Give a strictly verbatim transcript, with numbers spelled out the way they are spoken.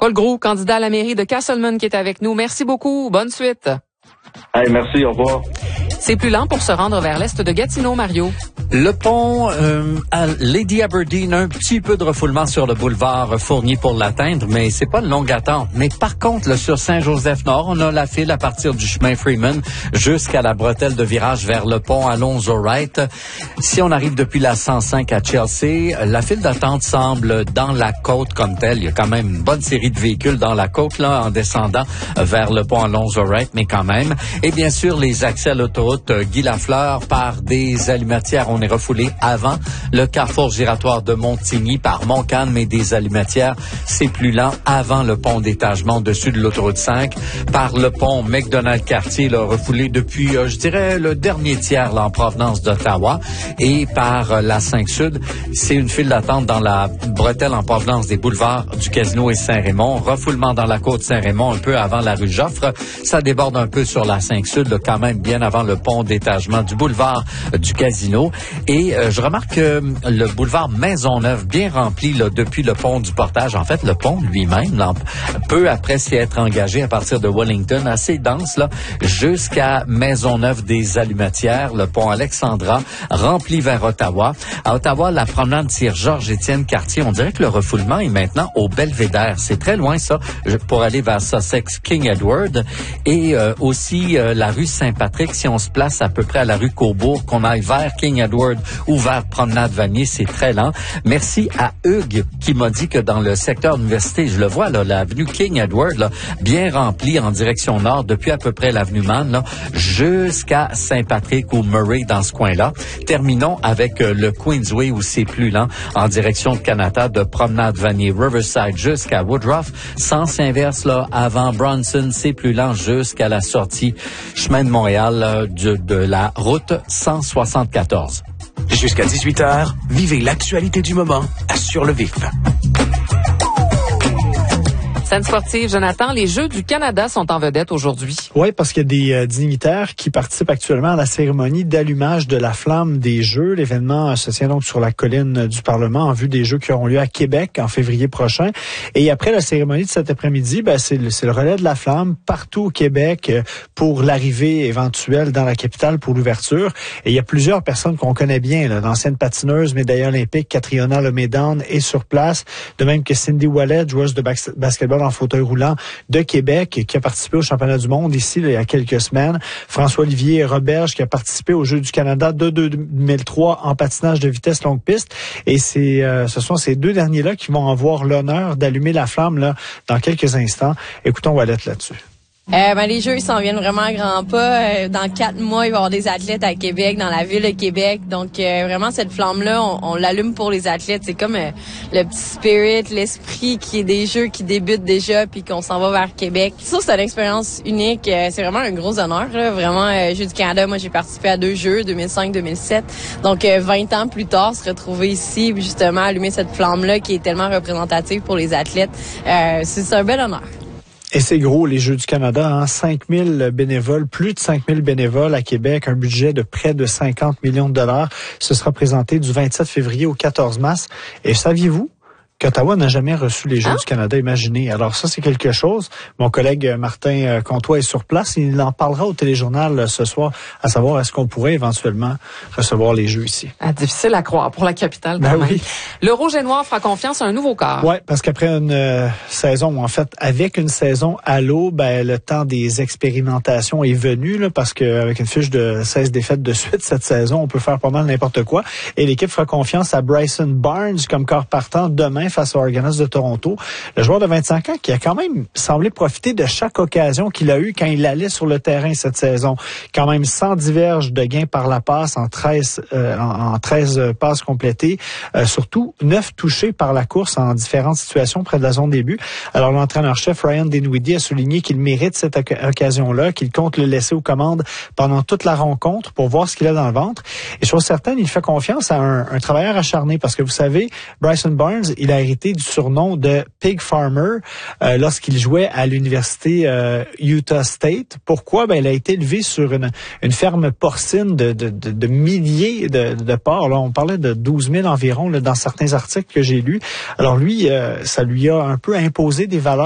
Paul Groulx, candidat à la mairie de Castleman, qui est avec nous. Merci beaucoup. Bonne suite. Hey, merci, au revoir. C'est plus lent pour se rendre vers l'est de Gatineau, Mario. Le pont euh, à Lady Aberdeen, un petit peu de refoulement sur le boulevard Fournier pour l'atteindre, mais c'est pas une longue attente. Mais par contre, là, sur Saint-Joseph-Nord, on a la file à partir du chemin Freeman jusqu'à la bretelle de virage vers le pont Alonzo-Wright. Si on arrive depuis la cent cinq à Chelsea, la file d'attente semble dans la côte comme telle. Il y a quand même une bonne série de véhicules dans la côte là en descendant vers le pont Alonzo-Wright, mais quand même. Et bien sûr, les accès à l'autoroute Guy Lafleur par des allumatières. On est refoulé avant le carrefour giratoire de Montigny par Montcalm, mais des allumatières, c'est plus lent avant le pont d'étagement au-dessus de l'autoroute cinq, par le pont McDonald-Cartier, là, refoulé depuis, euh, je dirais, le dernier tiers là, en provenance d'Ottawa, et par euh, la cinq Sud. C'est une file d'attente dans la bretelle en provenance des boulevards du Casino et Saint-Raymond. Refoulement dans la côte Saint-Raymond un peu avant la rue Joffre. Ça déborde un peu sur la cinq Sud, là, quand même bien avant le pont d'étagement du boulevard euh, du Casino. Et euh, je remarque que le boulevard Maisonneuve, bien rempli là, depuis le pont du Portage, en fait, le pont lui-même, là, peu après s'y être engagé à partir de Wellington, assez dense, là, jusqu'à Maisonneuve des Allumatières, le pont Alexandra, rempli vers Ottawa. À Ottawa, la promenade tire Georges-Étienne Cartier, on dirait que le refoulement est maintenant au Belvédère. C'est très loin, ça, pour aller vers Sussex King Edward. Et euh, aussi euh, la rue Saint-Patrick, si on se place à peu près à la rue Cobourg, qu'on aille vers King Edward ou vers Promenade Vanier, c'est très lent. Merci à Hugues qui m'a dit que dans le secteur d'université, je le vois, là, l'avenue King Edward, là, bien remplie en direction nord, depuis à peu près l'avenue Mann, là, jusqu'à Saint-Patrick ou Murray dans ce coin-là. Terminons avec euh, le Queensway où c'est plus lent en direction de Canada, de Promenade Vanier, Riverside jusqu'à Woodruff. Sens inverse, là, avant Bronson, c'est plus lent jusqu'à la sortie chemin de Montréal là, de, de la route cent soixante-quatorze. Jusqu'à dix-huit heures, vivez l'actualité du moment à Sur le Vif. Scène sportive, Jonathan, les Jeux du Canada sont en vedette aujourd'hui. Oui, parce qu'il y a des euh, dignitaires qui participent actuellement à la cérémonie d'allumage de la flamme des Jeux. L'événement se tient donc sur la colline du Parlement en vue des Jeux qui auront lieu à Québec en février prochain. Et après la cérémonie de cet après-midi, ben, c'est, le, c'est le relais de la flamme partout au Québec euh, pour l'arrivée éventuelle dans la capitale pour l'ouverture. Et il y a plusieurs personnes qu'on connaît bien, là, d'anciennes patineuses, médaillée olympique, Catriona Lemédan est sur place, de même que Cindy Wallet, joueuse de bas- basketball en fauteuil roulant de Québec, qui a participé au championnat du monde ici là, il y a quelques semaines. François-Olivier Roberge, qui a participé aux Jeux du Canada de deux mille trois en patinage de vitesse longue piste. Et c'est, euh, ce sont ces deux derniers-là qui vont avoir l'honneur d'allumer la flamme là, dans quelques instants. Écoutons Wallet là-dessus. Euh, ben, les Jeux, ils s'en viennent vraiment à grands pas. Euh, dans quatre mois, il va y avoir des athlètes à Québec, dans la ville de Québec. Donc, euh, vraiment, cette flamme-là, on, on l'allume pour les athlètes. C'est comme euh, le petit spirit, l'esprit qui est des Jeux qui débutent déjà, puis qu'on s'en va vers Québec. Ça, c'est une expérience unique. Euh, c'est vraiment un gros honneur. Là. Vraiment, euh, Jeux du Canada, moi, j'ai participé à deux Jeux, deux mille cinq deux mille sept. Donc, euh, vingt ans plus tard, se retrouver ici, puis justement, allumer cette flamme-là qui est tellement représentative pour les athlètes, euh, c'est, c'est un bel honneur. Et c'est gros, les Jeux du Canada, hein? cinq mille bénévoles, plus de cinq mille bénévoles à Québec, un budget de près de cinquante millions de dollars. Ce sera présenté du vingt-sept février au quatorze mars. Et saviez-vous qu'Ottawa n'a jamais reçu les Jeux ah? du Canada, imaginez. Alors ça, c'est quelque chose. Mon collègue Martin Comtois est sur place. Il en parlera au téléjournal ce soir, à savoir est-ce qu'on pourrait éventuellement recevoir les Jeux ici. Ah, difficile à croire pour la capitale quand ben même. Oui. Le Rouge et Noir fera confiance à un nouveau quart. Oui, parce qu'après une euh, saison, en fait, avec une saison à l'eau, ben le temps des expérimentations est venu, là, parce qu'avec une fiche de seize défaites de suite cette saison, on peut faire pas mal n'importe quoi. Et l'équipe fera confiance à Bryson Barnes comme corps partant demain face aux Argonauts de Toronto. Le joueur de vingt-cinq ans qui a quand même semblé profiter de chaque occasion qu'il a eue quand il allait sur le terrain cette saison. Quand même cent dix verges de gains par la passe en treize, euh, en, en treize passes complétées. Euh, surtout neuf touchés par la course en différentes situations près de la zone des buts. Alors l'entraîneur-chef Ryan Dinwiddie a souligné qu'il mérite cette occasion-là, qu'il compte le laisser aux commandes pendant toute la rencontre pour voir ce qu'il a dans le ventre. Et chose certaine, il fait confiance à un, un travailleur acharné parce que vous savez, Bryson Barnes, il a hérité du surnom de Pig Farmer euh, lorsqu'il jouait à l'université euh, Utah State. Pourquoi? Ben, il a été élevé sur une, une ferme porcine de, de, de, de milliers de, de porcs. Là, on parlait de douze mille environ là, dans certains articles que j'ai lus. Alors lui, euh, ça lui a un peu imposé des valeurs